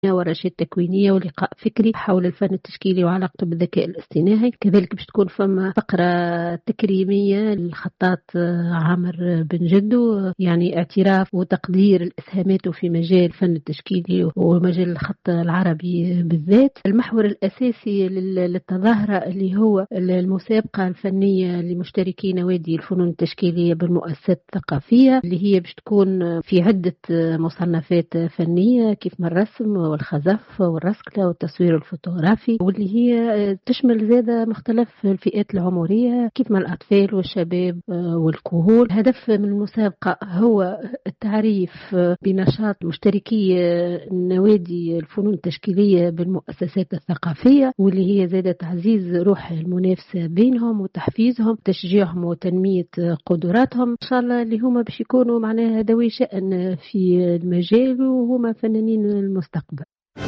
ورشات تكوينية ولقاء فكري حول الفن التشكيلي وعلاقته بالذكاء الاصطناعي. كذلك باش تكون فما فقرة تكريمية للخطاط عامر بن جدو، يعني اعتراف وتقدير الإسهاماته في مجال الفن التشكيلي ومجال الخط العربي بالذات. المحور الأساسي للتظاهرة اللي هو المسابقة الفنية لمشتركي نوادي الفنون التشكيلية بالمؤسسات الثقافية، اللي هي باش تكون في عدة مصنفات فنية كيف ما الرسم والخزف والرسكلة والتصوير الفوتوغرافي، واللي هي تشمل زادة مختلف الفئات العمرية كيف ما الأطفال والشباب والكهول. الهدف من المسابقة هو التعريف بنشاط مشتركي نوادي الفنون التشكيلية بالمؤسسات الثقافية، واللي هي زادة تعزيز روح المنافسة بينهم وتحفيزهم تشجيعهم وتنمية قدراتهم إن شاء الله، اللي هما باش يكونوا معناها ذوي شأن في المجال وهما فنانين المستقبل.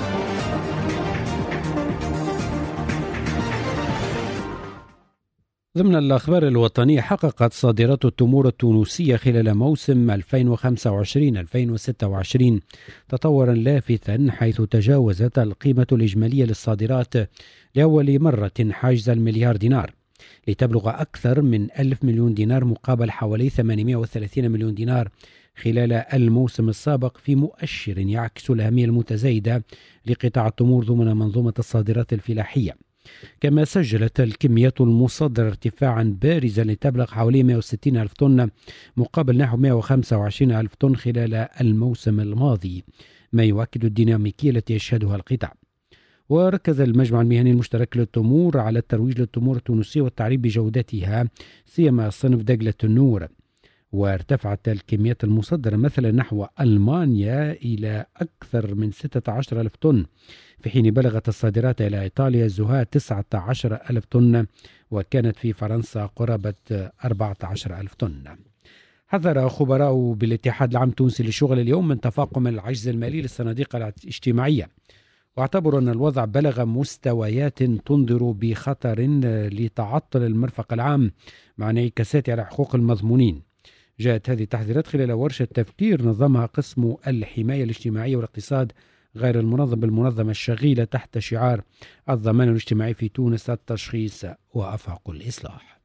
ضمن الأخبار الوطنية، حققت صادرات التمور التونسية خلال موسم 2025-2026 تطورا لافتا، حيث تجاوزت القيمة الإجمالية للصادرات لأول مرة حاجز المليار دينار، لتبلغ أكثر من 1000 مليون دينار مقابل حوالي 830 مليون دينار خلال الموسم السابق، في مؤشر يعكس الأهمية المتزايدة لقطاع التمور ضمن منظومة الصادرات الفلاحية. كما سجلت الكميات المصدرة ارتفاعا بارزا لتبلغ حوالي 160 ألف طن مقابل نحو 125 ألف طن خلال الموسم الماضي، ما يؤكد الديناميكية التي يشهدها القطاع. وركز المجمع المهني المشترك للتمور على الترويج للتمور التونسية والتعريف بجودتها، سيما صنف دجلة النور، وارتفعت الكميات المصدرة مثلا نحو ألمانيا إلى أكثر من 16 ألف طن، في حين بلغت الصادرات إلى إيطاليا الزهاة 19 ألف طن، وكانت في فرنسا قرابة 14 ألف طن. حذر خبراء بالاتحاد العام التونسي للشغل اليوم من تفاقم العجز المالي للصناديق الاجتماعية، واعتبروا أن الوضع بلغ مستويات تنذر بخطر لتعطل المرفق العام مع انعكاسات على حقوق المضمونين. جاءت هذه التحذيرات خلال ورشة تفكير نظمها قسم الحماية الاجتماعية والاقتصاد غير المنظم بالمنظمة الشغيلة تحت شعار الضمان الاجتماعي في تونس، التشخيص وآفاق الإصلاح.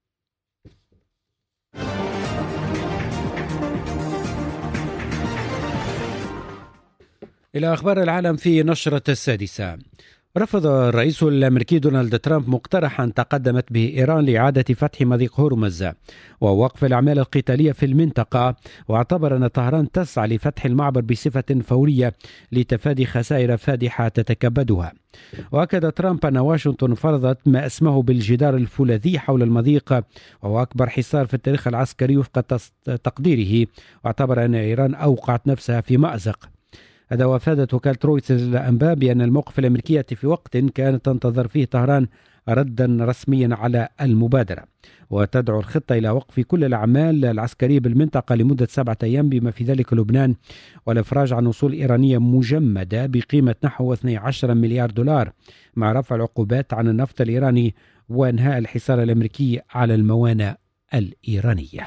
إلى أخبار العالم في نشرة السادسة. رفض الرئيس الأمريكي دونالد ترامب مقترحا تقدمت به إيران لإعادة فتح مضيق هرمز ووقف الأعمال القتالية في المنطقة، واعتبر أن طهران تسعى لفتح المعبر بصفة فورية لتفادي خسائر فادحة تتكبدها. وأكد ترامب أن واشنطن فرضت ما اسمه بالجدار الفولاذي حول المضيق، وهو أكبر حصار في التاريخ العسكري وفق تقديره، واعتبر أن إيران أوقعت نفسها في مأزق. هذا وافادت وكالة رويترز الأنباء بأن الموقف الأمريكي يأتي في وقت كانت تنتظر فيه طهران ردا رسميا على المبادرة، وتدعو الخطة إلى وقف كل الأعمال العسكرية بالمنطقة لمدة 7 أيام بما في ذلك لبنان، والإفراج عن وصول إيرانية مجمدة بقيمة نحو 12 مليار دولار، مع رفع العقوبات عن النفط الإيراني وإنهاء الحصار الأمريكي على الموانئ الإيرانية.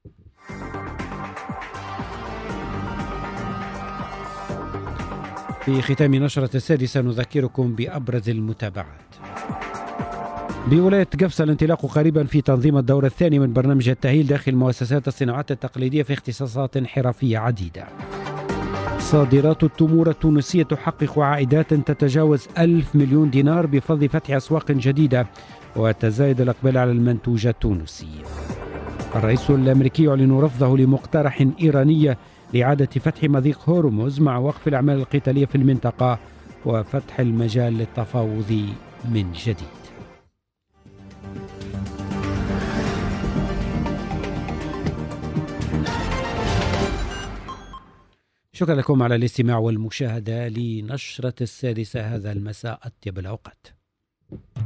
في ختام نشرة السادسة نذكركم بأبرز المتابعات. بولاية قفصة الانطلاق قريبا في تنظيم الدور الثاني من برنامج التأهيل داخل مؤسسات الصناعات التقليدية في اختصاصات حرفية عديدة. صادرات التمور التونسية تحقق عائدات تتجاوز 1000 مليون دينار بفضل فتح أسواق جديدة وتزايد الإقبال على المنتوج التونسي. الرئيس الأمريكي يعلن رفضه لمقترح إيراني لإعادة فتح مضيق هرمز مع وقف الأعمال القتالية في المنطقة وفتح المجال للتفاوض من جديد. شكرا لكم على الاستماع والمشاهدة لنشرة السادسة هذا المساء. أطيب الأوقات.